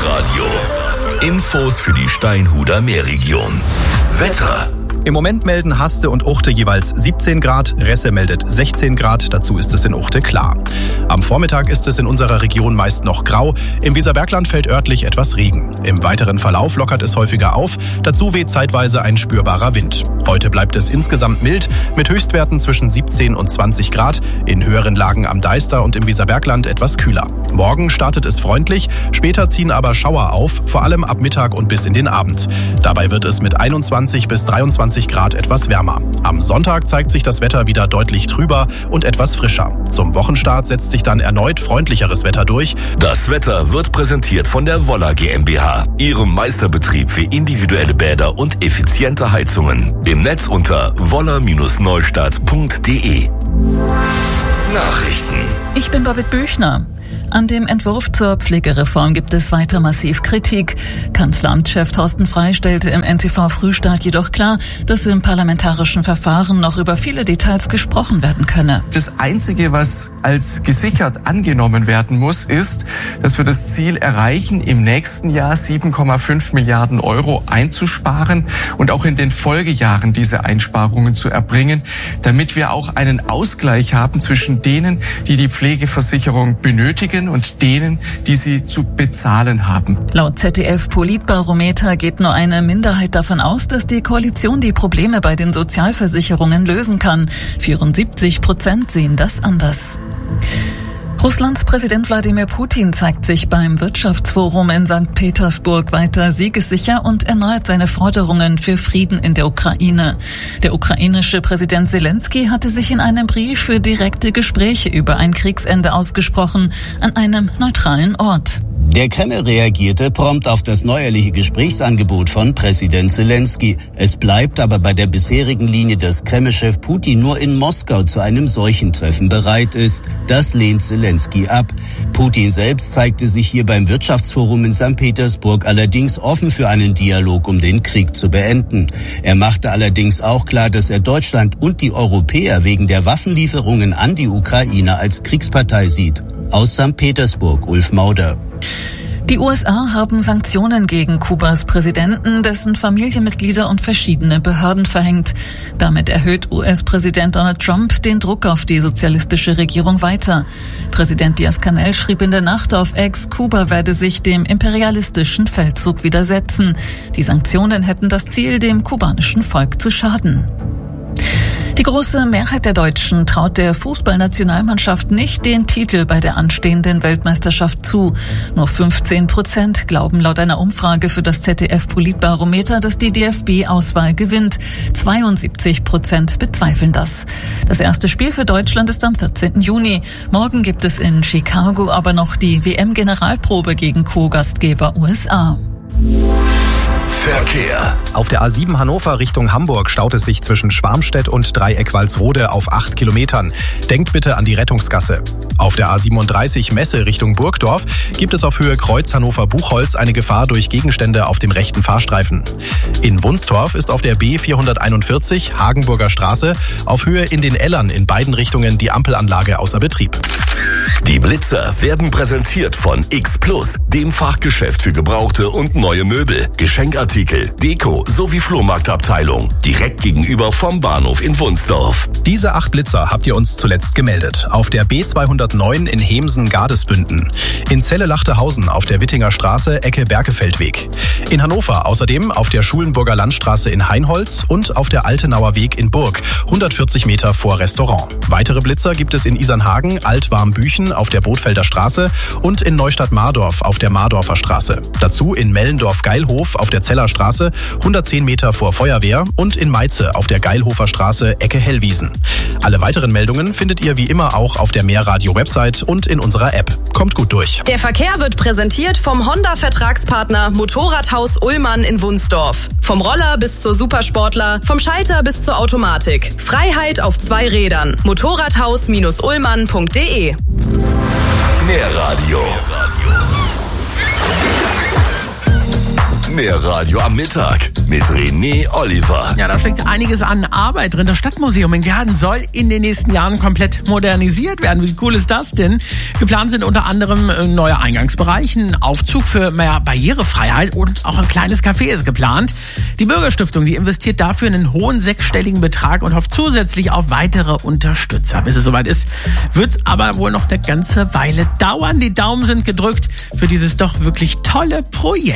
Meerradio. Infos für die Steinhuder Meerregion. Wetter. Im Moment melden Haste und Uchte jeweils 17 Grad, Resse meldet 16 Grad, dazu ist es in Uchte klar. Am Vormittag ist es in unserer Region meist noch grau, im Weserbergland fällt örtlich etwas Regen. Im weiteren Verlauf lockert es häufiger auf, dazu weht zeitweise ein spürbarer Wind. Heute bleibt es insgesamt mild, mit Höchstwerten zwischen 17 und 20 Grad, in höheren Lagen am Deister und im Weserbergland etwas kühler. Morgen startet es freundlich, später ziehen aber Schauer auf, vor allem ab Mittag und bis in den Abend. Dabei wird es mit 21 bis 23 Grad etwas wärmer. Am Sonntag zeigt sich das Wetter wieder deutlich trüber und etwas frischer. Zum Wochenstart setzt sich dann erneut freundlicheres Wetter durch. Das Wetter wird präsentiert von der Woller GmbH, ihrem Meisterbetrieb für individuelle Bäder und effiziente Heizungen. Im Netz unter woller-neustadt.de. Nachrichten. Ich bin Babette Büchner. An dem Entwurf zur Pflegereform gibt es weiter massiv Kritik. Kanzleramtschef Thorsten Frey stellte im NTV-Frühstart jedoch klar, dass im parlamentarischen Verfahren noch über viele Details gesprochen werden könne. Das Einzige, was als gesichert angenommen werden muss, ist, dass wir das Ziel erreichen, im nächsten Jahr 7,5 Milliarden Euro einzusparen und auch in den Folgejahren diese Einsparungen zu erbringen, damit wir auch einen Ausgleich haben zwischen denen, die die Pflegeversicherung benötigen und denen, die sie zu bezahlen haben. Laut ZDF-Politbarometer geht nur eine Minderheit davon aus, dass die Koalition die Probleme bei den Sozialversicherungen lösen kann. 74% sehen das anders. Russlands Präsident Wladimir Putin zeigt sich beim Wirtschaftsforum in St. Petersburg weiter siegessicher und erneuert seine Forderungen für Frieden in der Ukraine. Der ukrainische Präsident Zelensky hatte sich in einem Brief für direkte Gespräche über ein Kriegsende ausgesprochen, an einem neutralen Ort. Der Kreml reagierte prompt auf das neuerliche Gesprächsangebot von Präsident Zelensky. Es bleibt aber bei der bisherigen Linie, dass Kreml-Chef Putin nur in Moskau zu einem solchen Treffen bereit ist. Das lehnt Zelensky ab. Putin selbst zeigte sich hier beim Wirtschaftsforum in St. Petersburg allerdings offen für einen Dialog, um den Krieg zu beenden. Er machte allerdings auch klar, dass er Deutschland und die Europäer wegen der Waffenlieferungen an die Ukraine als Kriegspartei sieht. Aus St. Petersburg, Ulf Mauder. Die USA haben Sanktionen gegen Kubas Präsidenten, dessen Familienmitglieder und verschiedene Behörden verhängt. Damit erhöht US-Präsident Donald Trump den Druck auf die sozialistische Regierung weiter. Präsident Díaz-Canel schrieb in der Nacht auf X, Kuba werde sich dem imperialistischen Feldzug widersetzen. Die Sanktionen hätten das Ziel, dem kubanischen Volk zu schaden. Die große Mehrheit der Deutschen traut der Fußballnationalmannschaft nicht den Titel bei der anstehenden Weltmeisterschaft zu. Nur 15% glauben laut einer Umfrage für das ZDF-Politbarometer, dass die DFB-Auswahl gewinnt. 72% bezweifeln das. Das erste Spiel für Deutschland ist am 14. Juni. Morgen gibt es in Chicago aber noch die WM-Generalprobe gegen Co-Gastgeber USA. Verkehr. Auf der A7 Hannover Richtung Hamburg staut es sich zwischen Schwarmstedt und Dreieck-Walsrode auf 8 Kilometern. Denkt bitte an die Rettungsgasse. Auf der A37 Messe Richtung Burgdorf gibt es auf Höhe Kreuz Hannover-Buchholz eine Gefahr durch Gegenstände auf dem rechten Fahrstreifen. In Wunstorf ist auf der B441 Hagenburger Straße auf Höhe in den Ellern in beiden Richtungen die Ampelanlage außer Betrieb. Die Blitzer werden präsentiert von X Plus, dem Fachgeschäft für gebrauchte und neue Möbel, Geschenkartikel, Deko sowie Flohmarktabteilung. Direkt gegenüber vom Bahnhof in Wunsdorf. Diese 8 Blitzer habt ihr uns zuletzt gemeldet. Auf der B209 in Hemsen-Gardesbünden. In Celle-Lachterhausen auf der Wittinger Straße, Ecke Berkefeldweg. In Hannover außerdem auf der Schulenburger Landstraße in Hainholz und auf der Altenauer Weg in Burg, 140 Meter vor Restaurant. Weitere Blitzer gibt es in Isernhagen, Altwarmbüchen auf der Bothfelder Straße und in Neustadt-Mardorf auf der Mardorfer Straße. Dazu in Mellendorf-Geilhof auf der Zeller Straße, 110 Meter vor Feuerwehr und in Meize auf der Geilhofer Straße, Ecke Hellwiesen. Alle weiteren Meldungen findet ihr wie immer auch auf der Meerradio-Website und in unserer App. Kommt gut durch. Der Verkehr wird präsentiert vom Honda-Vertragspartner Motorradhaus Ullmann in Wunsdorf. Vom Roller bis zur Supersportler, vom Schalter bis zur Automatik. Freiheit auf 2 Rädern. Motorradhaus-ullmann.de. Mehr Radio am Mittag mit René Oliver. Ja, da steckt einiges an Arbeit drin. Das Stadtmuseum in Gehrden soll in den nächsten Jahren komplett modernisiert werden. Wie cool ist das denn? Geplant sind unter anderem ein neuer Eingangsbereich, ein Aufzug für mehr Barrierefreiheit und auch ein kleines Café ist geplant. Die Bürgerstiftung, die investiert dafür einen hohen sechsstelligen Betrag und hofft zusätzlich auf weitere Unterstützer. Bis es soweit ist, wird es aber wohl noch eine ganze Weile dauern. Die Daumen sind gedrückt für dieses doch wirklich tolle Projekt.